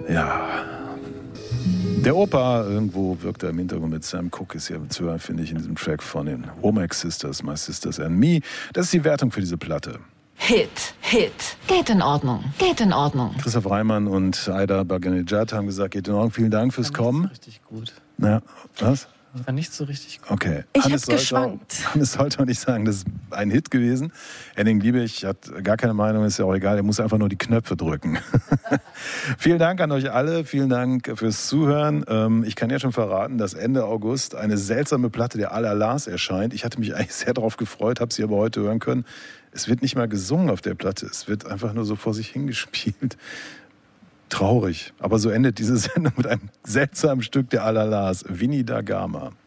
Ja. Der Opa irgendwo wirkt er im Hintergrund mit Sam Cooke, ist ja zu hören, finde ich, in diesem Track von den Womack Sisters, My Sisters and Me. Das ist die Wertung für diese Platte. Hit. Geht in Ordnung. Christoph Reimann und Aida Baganejad haben gesagt, geht in Ordnung. Vielen Dank fürs Kommen. Nicht so richtig gut. Ja, was? Ich war nicht so richtig gut. Okay. Ich hab's geschwankt. Hannes sollte auch nicht sagen, das ist ein Hit gewesen. Henning Liebig hat gar keine Meinung, ist ja auch egal, er muss einfach nur die Knöpfe drücken. Vielen Dank an euch alle, vielen Dank fürs Zuhören. Ich kann ja schon verraten, dass Ende August eine seltsame Platte der Al-Alas erscheint. Ich hatte mich eigentlich sehr darauf gefreut, habe sie aber heute hören können. Es wird nicht mal gesungen auf der Platte, es wird einfach nur so vor sich hingespielt. Traurig, aber so endet diese Sendung mit einem seltsamen Stück der Al-Alas, Winnie da Gama.